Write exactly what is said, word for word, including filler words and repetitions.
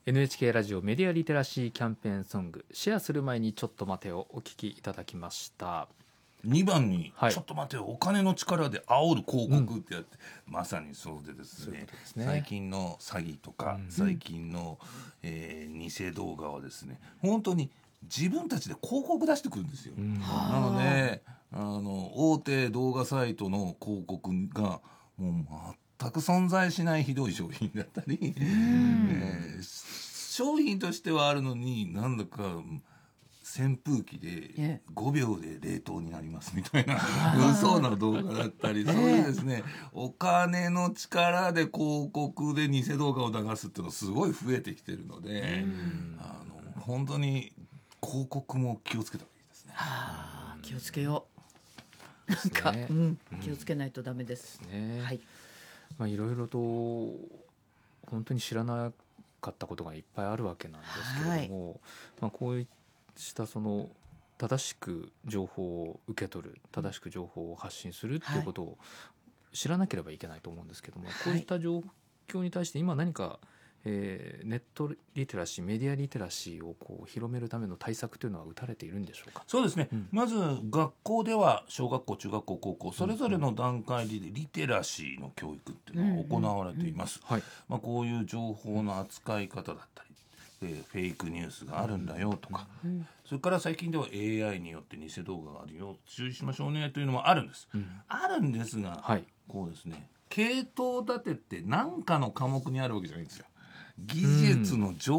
エヌエイチケー ラジオメディアリテラシーキャンペーンソングシェアする前にちょっと待てをお聞きいただきました。 にばんに、 はい、 ちょっと待てよお金の力で煽る広告ってやって、うん、まさにそうでですね、 ですね、 最近の詐欺とか、うん、最近の、えー、偽動画はですね本当に自分たちで広告出してくるんですよ、うん、なのであの大手動画サイトの広告がもう全く存在しないひどい商品だったり、うんえー、商品としてはあるのになんだか扇風機でごびょうで冷凍になりますみたいな嘘の動画だったり、そういうですねお金の力で広告で偽動画を流すっていうのすごい増えてきてるので、あの本当に広告も気をつけた方がいいですね。 はあ、気をつけようなんか、ねうん、気をつけないとダメです、 うん、ですね。 はい、 まあ、いろいろと本当に知らなかったことがいっぱいあるわけなんですけれども、はいまあ、こういしたその正しく情報を受け取る正しく情報を発信するっていうことを知らなければいけないと思うんですけども、はい、こういった状況に対して今何か、えー、ネットリテラシーメディアリテラシーをこう広めるための対策というのは打たれているんでしょうか。 そうですね、うん、まず学校では小学校中学校高校それぞれの段階でリテラシーの教育っていうのが行われています、うんうんうんはいまあ、こういう情報の扱い方だったりフェイクニュースがあるんだよとか、うん、それから最近では エーアイ によって偽動画があるよ注意しましょうねというのもあるんです、うん、あるんですが、はい、こうですね系統立てって何かの科目にあるわけじゃないんですよ。技術の上